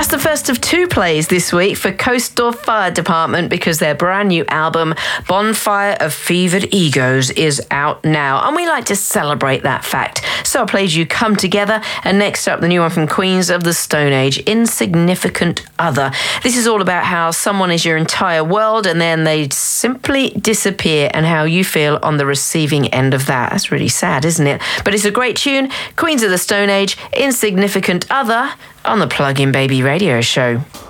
That's the first of two plays this week for Coastal Fire Department because their brand new album, Bonfire of Fevered Egos, is out now. And we like to celebrate that fact. So our plays you come together. And next up, the new one from Queens of the Stone Age, Insignificant Other. This is all about how someone is your entire world and then they simply disappear and how you feel on the receiving end of that. That's really sad, isn't it? But it's a great tune. Queens of the Stone Age, Insignificant Other, on the Plug-in Baby Radio Show.